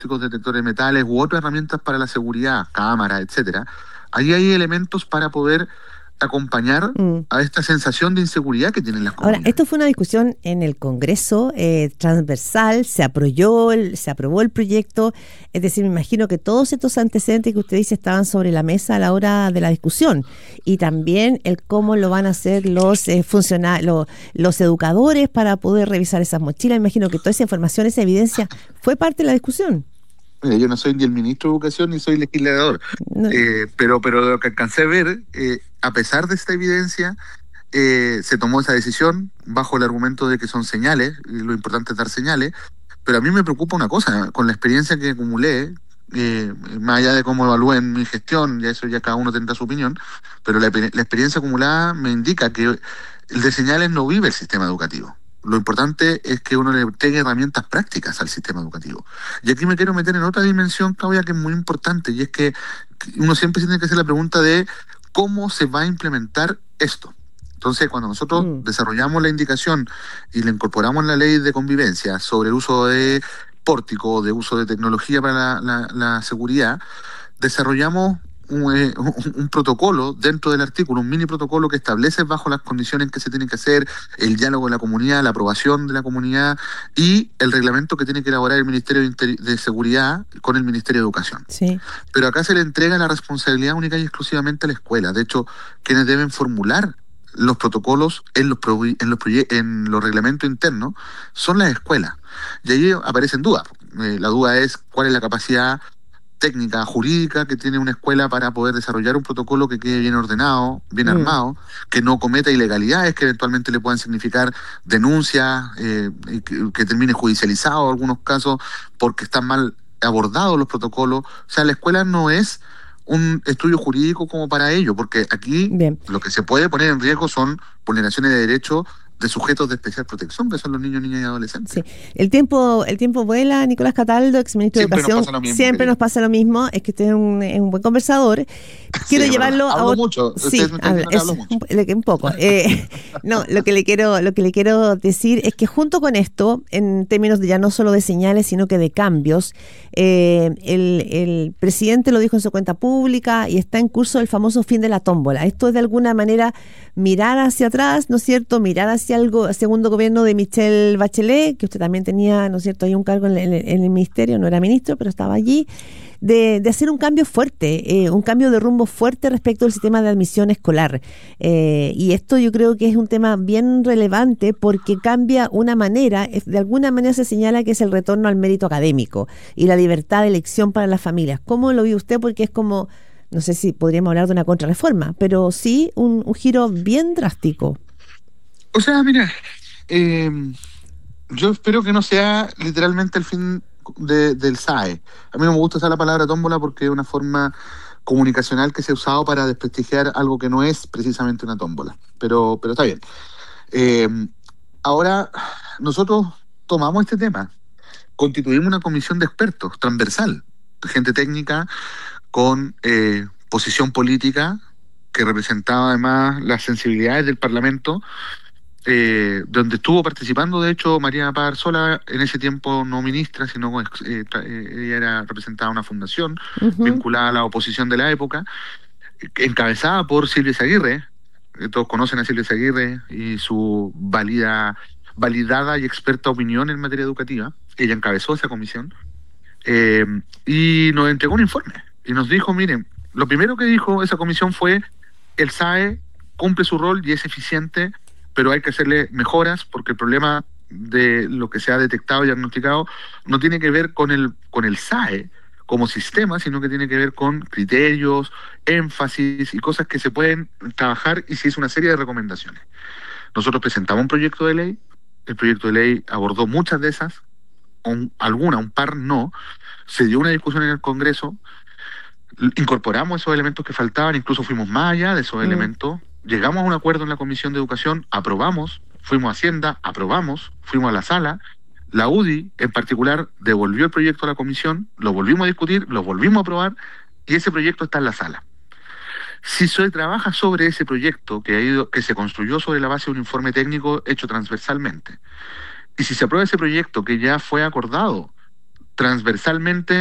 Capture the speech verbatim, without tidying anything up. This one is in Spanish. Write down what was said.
detectores de metales u otras herramientas para la seguridad, cámaras, etcétera, ahí hay elementos para poder acompañar Mm. a esta sensación de inseguridad que tienen las Ahora, comunidades. esto fue una discusión en el Congreso eh, transversal, se aprobó, el, se aprobó el proyecto, es decir, me imagino que todos estos antecedentes que usted dice estaban sobre la mesa a la hora de la discusión, y también el cómo lo van a hacer los eh, funcionarios, los, los educadores para poder revisar esas mochilas. Me imagino que toda esa información, esa evidencia fue parte de la discusión. Mira, yo no soy ni el ministro de Educación ni soy legislador, No, eh, pero, pero lo que alcancé a ver, eh, a pesar de esta evidencia, eh, se tomó esa decisión bajo el argumento de que son señales, y lo importante es dar señales, pero a mí me preocupa una cosa, con la experiencia que acumulé, eh, más allá de cómo evalúen mi gestión, ya eso ya cada uno tendrá su opinión, pero la, la experiencia acumulada me indica que el de señales no vive el sistema educativo. Lo importante es que uno le tenga herramientas prácticas al sistema educativo. Y aquí me quiero meter en otra dimensión, Claudia, que es muy importante, y es que uno siempre tiene que hacer la pregunta de cómo se va a implementar esto. Entonces, cuando nosotros mm. desarrollamos la indicación y le incorporamos la ley de convivencia sobre el uso de pórtico, de uso de tecnología para la, la, la seguridad, desarrollamos Un, un, un protocolo dentro del artículo, un mini protocolo que establece bajo las condiciones que se tienen que hacer, el diálogo de la comunidad, la aprobación de la comunidad y el reglamento que tiene que elaborar el Ministerio de, Inter de Seguridad con el Ministerio de Educación. Sí. Pero acá se le entrega la responsabilidad única y exclusivamente a la escuela. De hecho, quienes deben formular los protocolos en los, en los, en los reglamentos internos son las escuelas. Y ahí aparecen dudas. Eh, la duda es cuál es la capacidad técnica, jurídica que tiene una escuela para poder desarrollar un protocolo que quede bien ordenado, bien mm. armado, que no cometa ilegalidades que eventualmente le puedan significar denuncias, eh, que, que termine judicializado en algunos casos porque están mal abordados los protocolos. O sea, la escuela no es un estudio jurídico como para ello, porque aquí bien. Lo que se puede poner en riesgo son vulneraciones de derechos de sujetos de especial protección, que son los niños, niñas y adolescentes. Sí. El tiempo el tiempo vuela, Nicolás Cataldo, exministro de Educación. Nos mismo, siempre querido. Nos pasa lo mismo, es que usted es un, es un buen conversador. Quiero sí, llevarlo bueno, a hablo mucho. Sí, habla, es, hablo mucho. Un, un poco. Eh, no, lo que le quiero lo que le quiero decir es que junto con esto, en términos de ya no solo de señales, sino que de cambios, eh, el, el presidente lo dijo en su cuenta pública y está en curso el famoso fin de la tómbola. Esto es de alguna manera mirar hacia atrás, ¿no es cierto? Mirar hacia algo, el segundo gobierno de Michelle Bachelet, que usted también tenía, ¿no es cierto?, ahí un cargo en el, en el ministerio, no era ministro, pero estaba allí, de, de hacer un cambio fuerte, eh, un cambio de rumbo fuerte respecto al sistema de admisión escolar. Eh, y esto yo creo que es un tema bien relevante porque cambia una manera, de alguna manera se señala que es el retorno al mérito académico y la libertad de elección para las familias. ¿Cómo lo ve usted? Porque es como, no sé si podríamos hablar de una contrarreforma, pero sí un, un giro bien drástico. O sea, mira, eh, yo espero que no sea literalmente el fin de, del S A E. A mí no me gusta usar la palabra tómbola porque es una forma comunicacional que se ha usado para desprestigiar algo que no es precisamente una tómbola. Pero, pero está bien. Eh, ahora, nosotros tomamos este tema, constituimos una comisión de expertos transversal, gente técnica con eh, posición política que representaba además las sensibilidades del Parlamento. Eh, donde estuvo participando, de hecho, María Paz Arzola, en ese tiempo no ministra, sino eh, ella era representada una fundación uh-huh. vinculada a la oposición de la época, encabezada por Silvia Izaguirre. Eh, todos conocen a Silvia Izaguirre y su valida, validada y experta opinión en materia educativa. Ella encabezó esa comisión eh, y nos entregó un informe y nos dijo, miren, lo primero que dijo esa comisión fue el S A E cumple su rol y es eficiente, pero hay que hacerle mejoras porque el problema de lo que se ha detectado y diagnosticado no tiene que ver con el, con el S A E como sistema, sino que tiene que ver con criterios, énfasis y cosas que se pueden trabajar y se hizo una serie de recomendaciones. Nosotros presentamos un proyecto de ley, el proyecto de ley abordó muchas de esas, un, alguna, un par no, se dio una discusión en el Congreso, incorporamos esos elementos que faltaban, incluso fuimos más allá de esos mm. elementos. Llegamos a un acuerdo en la Comisión de Educación, aprobamos, fuimos a Hacienda, aprobamos, fuimos a la sala, la U D I en particular devolvió el proyecto a la Comisión, lo volvimos a discutir, lo volvimos a aprobar y ese proyecto está en la sala. Si se trabaja sobre ese proyecto que, ha ido, que se construyó sobre la base de un informe técnico hecho transversalmente, y si se aprueba ese proyecto que ya fue acordado transversalmente